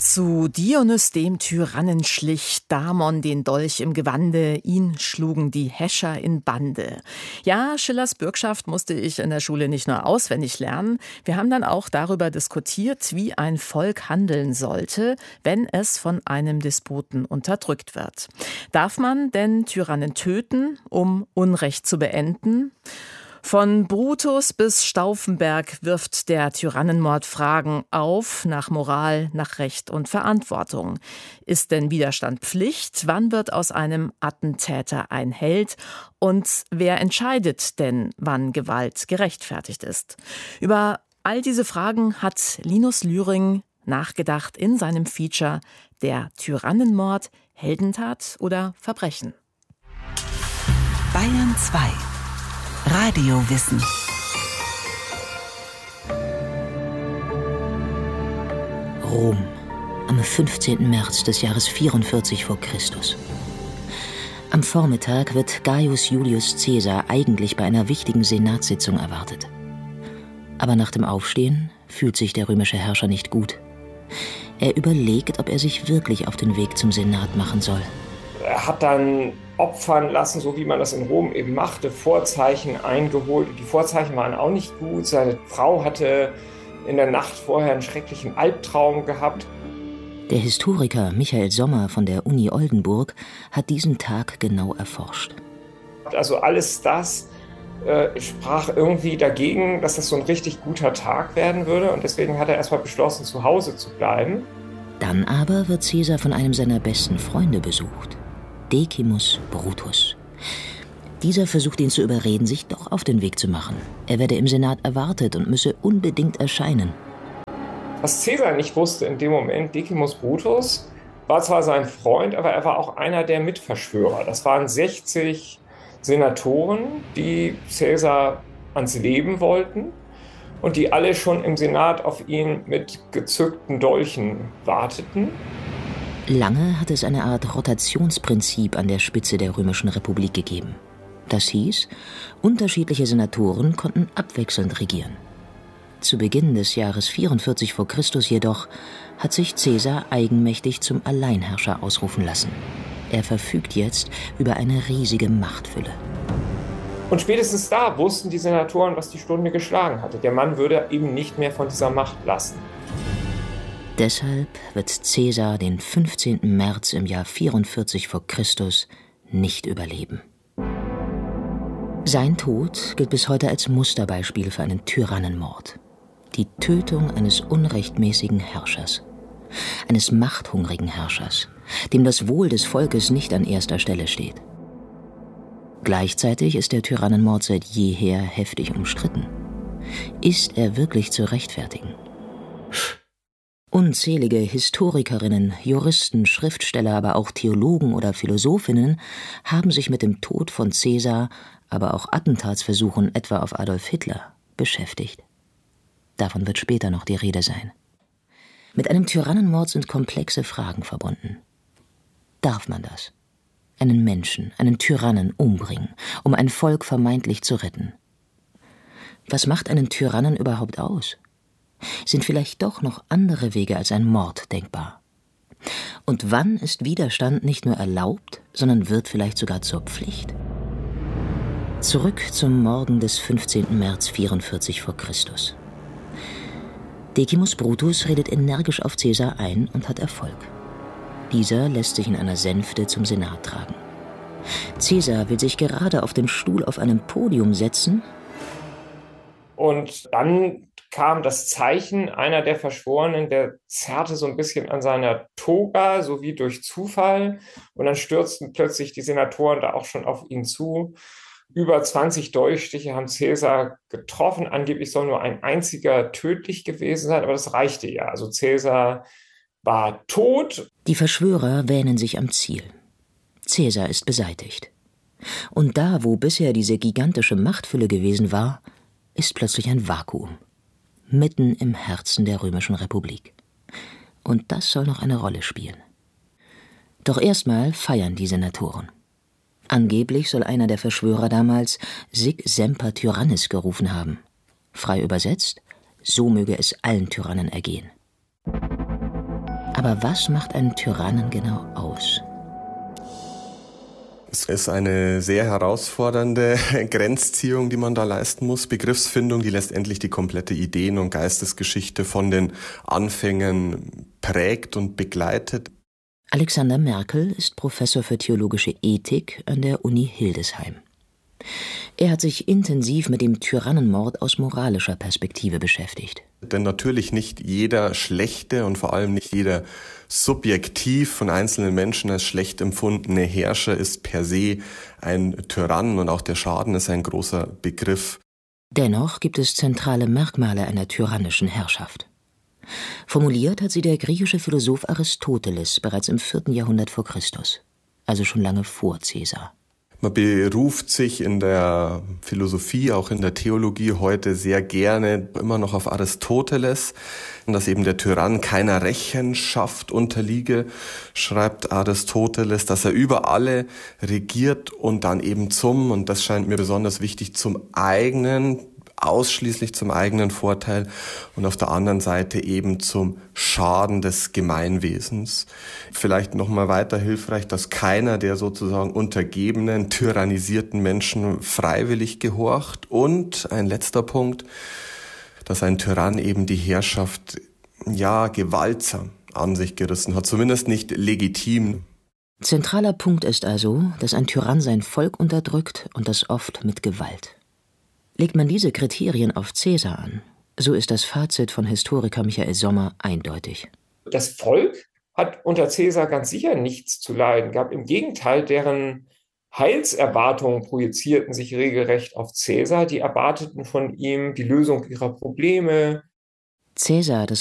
Zu Dionys dem Tyrannen schlich Damon den Dolch im Gewande, ihn schlugen die Häscher in Bande. Ja, Schillers Bürgschaft musste ich in der Schule nicht nur auswendig lernen. Wir haben dann auch darüber diskutiert, wie ein Volk handeln sollte, wenn es von einem Despoten unterdrückt wird. Darf man denn Tyrannen töten, um Unrecht zu beenden? Von Brutus bis Stauffenberg wirft der Tyrannenmord Fragen auf nach Moral, nach Recht und Verantwortung. Ist denn Widerstand Pflicht? Wann wird aus einem Attentäter ein Held? Und wer entscheidet denn, wann Gewalt gerechtfertigt ist? Über all diese Fragen hat Linus Lühring nachgedacht in seinem Feature Der Tyrannenmord, Heldentat oder Verbrechen. Bayern 2 Radiowissen. Rom, am 15. März des Jahres 44 vor Christus. Am Vormittag wird Gaius Julius Caesar eigentlich bei einer wichtigen Senatssitzung erwartet. Aber nach dem Aufstehen fühlt sich der römische Herrscher nicht gut. Er überlegt, ob er sich wirklich auf den Weg zum Senat machen soll. Er hat dann opfern lassen, so wie man das in Rom eben machte, Vorzeichen eingeholt. Die Vorzeichen waren auch nicht gut. Seine Frau hatte in der Nacht vorher einen schrecklichen Albtraum gehabt. Der Historiker Michael Sommer von der Uni Oldenburg hat diesen Tag genau erforscht. Also alles das sprach irgendwie dagegen, dass das so ein richtig guter Tag werden würde. Und deswegen hat er erstmal beschlossen, zu Hause zu bleiben. Dann aber wird Caesar von einem seiner besten Freunde besucht. Decimus Brutus. Dieser versucht ihn zu überreden, sich doch auf den Weg zu machen. Er werde im Senat erwartet und müsse unbedingt erscheinen. Was Caesar nicht wusste in dem Moment, Decimus Brutus war zwar sein Freund, aber er war auch einer der Mitverschwörer. Das waren 60 Senatoren, die Caesar ans Leben wollten und die alle schon im Senat auf ihn mit gezückten Dolchen warteten. Lange hat es eine Art Rotationsprinzip an der Spitze der Römischen Republik gegeben. Das hieß, unterschiedliche Senatoren konnten abwechselnd regieren. Zu Beginn des Jahres 44 vor Christus jedoch hat sich Caesar eigenmächtig zum Alleinherrscher ausrufen lassen. Er verfügt jetzt über eine riesige Machtfülle. Und spätestens da wussten die Senatoren, was die Stunde geschlagen hatte. Der Mann würde eben nicht mehr von dieser Macht lassen. Deshalb wird Caesar den 15. März im Jahr 44 vor Christus nicht überleben. Sein Tod gilt bis heute als Musterbeispiel für einen Tyrannenmord. Die Tötung eines unrechtmäßigen Herrschers. Eines machthungrigen Herrschers, dem das Wohl des Volkes nicht an erster Stelle steht. Gleichzeitig ist der Tyrannenmord seit jeher heftig umstritten. Ist er wirklich zu rechtfertigen? Unzählige Historikerinnen, Juristen, Schriftsteller, aber auch Theologen oder Philosophinnen haben sich mit dem Tod von Caesar, aber auch Attentatsversuchen etwa auf Adolf Hitler beschäftigt. Davon wird später noch die Rede sein. Mit einem Tyrannenmord sind komplexe Fragen verbunden. Darf man das? Einen Menschen, einen Tyrannen umbringen, um ein Volk vermeintlich zu retten? Was macht einen Tyrannen überhaupt aus? Sind vielleicht doch noch andere Wege als ein Mord denkbar? Und wann ist Widerstand nicht nur erlaubt, sondern wird vielleicht sogar zur Pflicht? Zurück zum Morgen des 15. März 44 vor Christus. Decimus Brutus redet energisch auf Caesar ein und hat Erfolg. Dieser lässt sich in einer Sänfte zum Senat tragen. Caesar will sich gerade auf den Stuhl auf einem Podium setzen. Und dann kam das Zeichen einer der Verschworenen, der zerrte so ein bisschen an seiner Toga, so wie durch Zufall. Und dann stürzten plötzlich die Senatoren da auch schon auf ihn zu. Über 20 Dolchstiche haben Caesar getroffen. Angeblich soll nur ein einziger tödlich gewesen sein, aber das reichte ja. Also Caesar war tot. Die Verschwörer wähnen sich am Ziel. Caesar ist beseitigt. Und da, wo bisher diese gigantische Machtfülle gewesen war, ist plötzlich ein Vakuum. Mitten im Herzen der Römischen Republik. Und das soll noch eine Rolle spielen. Doch erstmal feiern die Senatoren. Angeblich soll einer der Verschwörer damals Sic semper tyrannis gerufen haben. Frei übersetzt, so möge es allen Tyrannen ergehen. Aber was macht einen Tyrannen genau aus? Es ist eine sehr herausfordernde Grenzziehung, die man da leisten muss. Begriffsfindung, die letztendlich die komplette Ideen- und Geistesgeschichte von den Anfängen prägt und begleitet. Alexander Merkel ist Professor für theologische Ethik an der Uni Hildesheim. Er hat sich intensiv mit dem Tyrannenmord aus moralischer Perspektive beschäftigt. Denn natürlich nicht jeder schlechte und vor allem nicht jeder subjektiv von einzelnen Menschen als schlecht empfundene Herrscher ist per se ein Tyrann und auch der Schaden ist ein großer Begriff. Dennoch gibt es zentrale Merkmale einer tyrannischen Herrschaft. Formuliert hat sie der griechische Philosoph Aristoteles bereits im 4. Jahrhundert vor Christus, also schon lange vor Caesar. Man beruft sich in der Philosophie, auch in der Theologie heute sehr gerne immer noch auf Aristoteles, dass eben der Tyrann keiner Rechenschaft unterliege, schreibt Aristoteles, dass er über alle regiert und dann eben und das scheint mir besonders wichtig, ausschließlich zum eigenen Vorteil und auf der anderen Seite eben zum Schaden des Gemeinwesens. Vielleicht nochmal weiter hilfreich, dass keiner der sozusagen untergebenen, tyrannisierten Menschen freiwillig gehorcht. Und ein letzter Punkt, dass ein Tyrann eben die Herrschaft, gewaltsam an sich gerissen hat, zumindest nicht legitim. Zentraler Punkt ist also, dass ein Tyrann sein Volk unterdrückt und das oft mit Gewalt. Legt man diese Kriterien auf Caesar an, so ist das Fazit von Historiker Michael Sommer eindeutig. Das Volk hat unter Caesar ganz sicher nichts zu leiden gehabt. Im Gegenteil, deren Heilserwartungen projizierten sich regelrecht auf Caesar. Die erwarteten von ihm die Lösung ihrer Probleme. Caesar, das